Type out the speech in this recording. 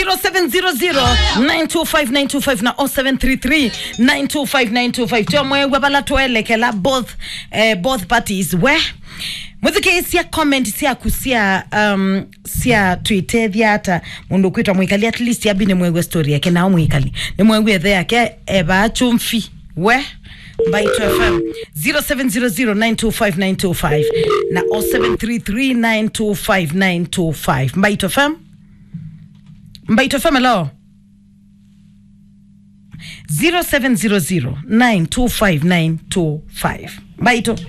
0700-925-925 na 0733-925-925 chomwe gwabala toelekela both parties we muzike sia comment sia kusia sia tweet diata mundu kwitwa mwikali at least yabine mwegwe story yake na mwikali ni mwegwe the yake eba chumfi we Mbaito FM 0700-925-925 na 0733-925-925 Mbaito FM hello 0700-925-925 Mbaito